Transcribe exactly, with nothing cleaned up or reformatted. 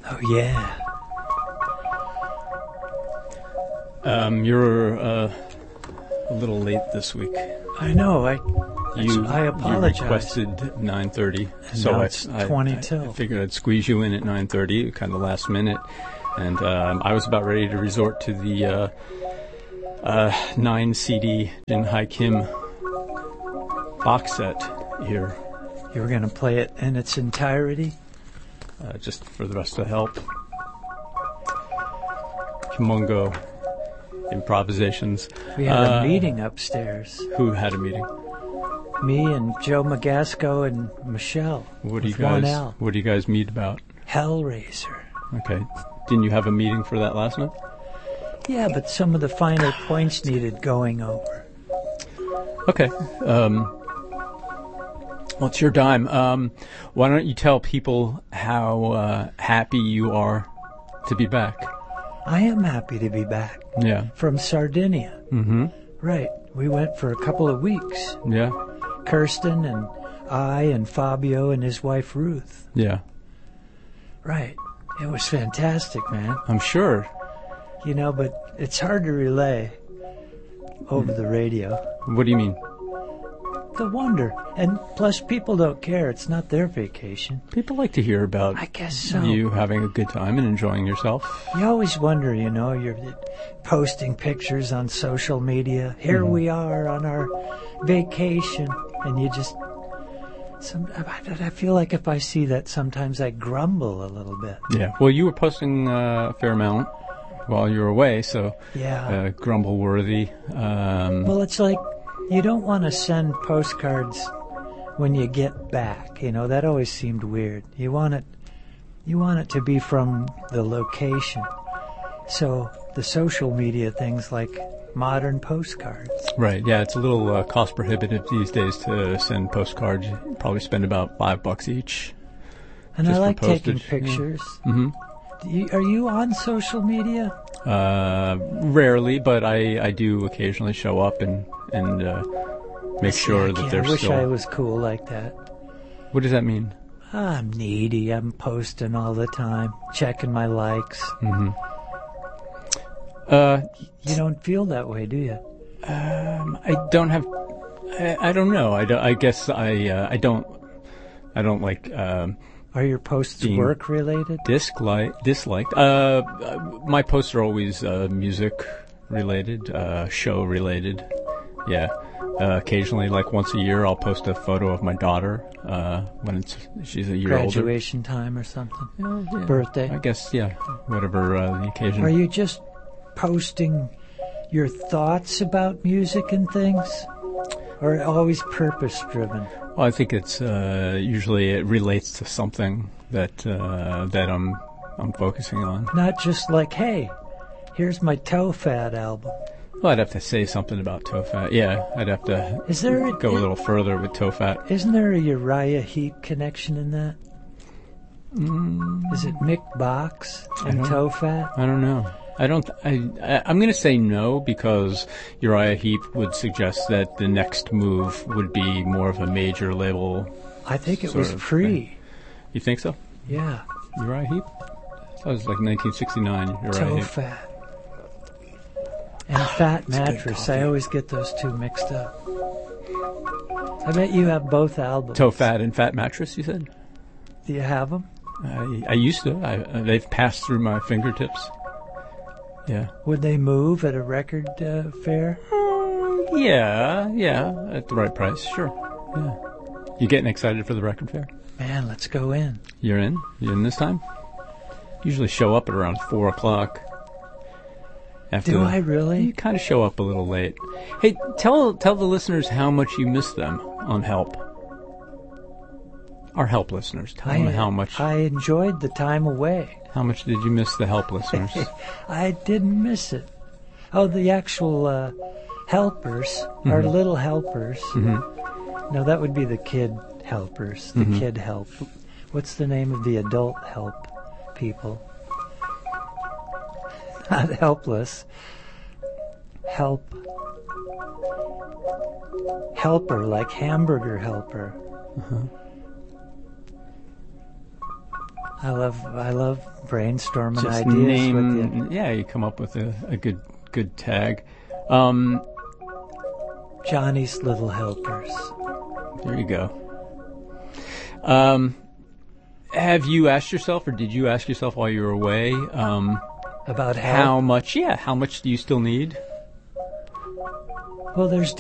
Oh, yeah. Um, you're uh, a little late this week. I know. I You, I apologize. You requested nine thirty, And so now I, it's I, twenty I, till. I figured I'd squeeze you in at nine thirty, kind of last minute. And um, I was about ready to resort to the uh, uh, nine C D Jin Hai Kim box set here. You were going to play it in its entirety? Uh, just for the rest of the help. Kimongo improvisations. We had uh, a meeting upstairs. Who had a meeting? Me and Joe Magasco and Michelle. What do you with one guys? L. What do you guys meet about? Hellraiser. Okay. Didn't you have a meeting for that last night? Yeah, but some of the finer points needed going over. Okay. Um, well, it's your dime. Um, why don't you tell people how uh, happy you are to be back? I am happy to be back. Yeah. From Sardinia. Mm-hmm. Right. We went for a couple of weeks. Yeah. Kirsten and I and Fabio and his wife Ruth. Yeah. Right. It was fantastic, man. I'm sure. You know, but it's hard to relay over the radio. What do you mean? The wonder. And plus, people don't care. It's not their vacation. People like to hear about I guess so. you having a good time and enjoying yourself. You always wonder, you know, you're posting pictures on social media. Here Mm-hmm. we are on our vacation. And you just... Some, I feel like if I see that, sometimes I grumble a little bit. Yeah. Well, you were posting uh, a fair amount while you were away, so Yeah. uh, grumble worthy. Um, Well, it's like you don't want to send postcards when you get back. You know, that always seemed weird. You want it, you want it to be from the location. So the social media things like modern postcards. right. Yeah, it's a little uh, cost prohibitive these days to send postcards. You probably spend about five bucks each. And Just I for like taking postage, yeah. pictures. Mm-hmm. Do you, are you on social media? Uh, rarely, but I, I do occasionally show up and and uh, make sure that Yeah, they're I wish still. I was cool like that. What does that mean? I'm needy. I'm posting all the time, checking my likes. Mm-hmm. Uh, You don't feel that way, do you? um, I don't have. I, I don't know. I, don't, I guess I uh, I don't. I don't like. Um, Are your posts Being work related? Dislike, disliked. Uh, my posts are always uh, music related, uh, show related. Yeah. Uh, occasionally, like once a year, I'll post a photo of my daughter uh, when it's she's a year older. Graduation time or something? Uh, yeah. Birthday? I guess, yeah. Whatever uh, the occasion. Are you just posting your thoughts about music and things? Or always purpose driven? Well, I think it's uh, usually it relates to something that uh, that I'm I'm focusing on. Not just like, hey, here's my Toe Fat album. Well, I'd have to say something about Tofat. Yeah, I'd have to Is there a, go a little further with Tofat. Isn't there a Uriah Heep connection in that? Mm, Is it Mick Box I and don't- Toe Fat? I don't know. I don't. I, I I'm going to say no because Uriah Heep would suggest that the next move would be more of a major label. I think it Sort was of pre. thing. You think so? Yeah. Uriah Heep? I thought it was like nineteen sixty-nine. Uriah Toe Heep. Fat. And Fat good Mattress. I coffee. always get those two mixed up. I bet you have both albums. Tofat and Fat Mattress. You said? Do you have them? I, I used to. I, uh, they've passed through my fingertips. Yeah. Would they move at a record uh, fair? Yeah, yeah, at the right price, sure. Yeah. You getting excited for the record fair? Man, let's go in. You're in? You're in this time? Usually show up at around four o'clock. After Do the- I really? You kind of show up a little late. Hey, tell tell the listeners how much you miss them on Help. Our Help listeners. Tell them how much. I enjoyed the time away. How much did you miss the Help listeners? I didn't miss it. Oh, the actual uh, helpers, our Mhm. little helpers. Mm-hmm. No, that would be the kid helpers, the Mhm. kid help. What's the name of the adult help people? Not helpless. Help. Helper, like hamburger helper. Uh-huh. I love I love brainstorming Just ideas name, with you. yeah, you come up with a, a good good tag. Um, Johnny's Little Helpers. there you go. Um, have you asked yourself, or did you ask yourself while you were away, um, About how help? much? Yeah, how much do you still need? Well, there's